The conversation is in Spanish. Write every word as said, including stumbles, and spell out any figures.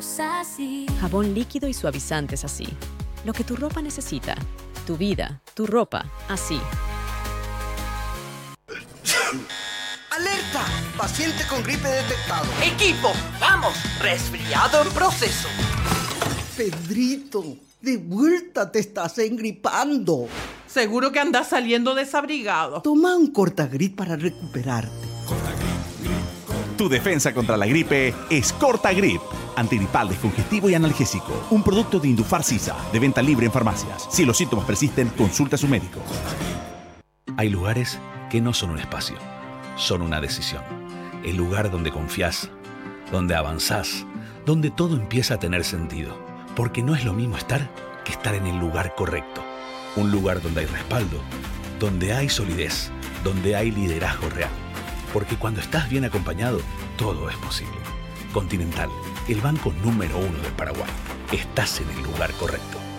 usa así. Jabón líquido y suavizantes así. Lo que tu ropa necesita. Tu vida, tu ropa, así. ¡Alerta! Paciente con gripe detectado. ¡Equipo! ¡Vamos! ¡Resfriado en proceso! Pedrito, de vuelta te estás engripando. Seguro que andas saliendo desabrigado. Toma un Cortagrip para recuperarte. Tu defensa contra la gripe es Cortagrip. Antigripal, descongestivo y analgésico. Un producto de Indufar-Sisa, de venta libre en farmacias. Si los síntomas persisten, consulta a su médico. Hay lugares que no son un espacio, son una decisión. El lugar donde confías, donde avanzás, donde todo empieza a tener sentido. Porque no es lo mismo estar que estar en el lugar correcto. Un lugar donde hay respaldo, donde hay solidez, donde hay liderazgo real. Porque cuando estás bien acompañado, todo es posible. Continental, el banco número uno del Paraguay. Estás en el lugar correcto.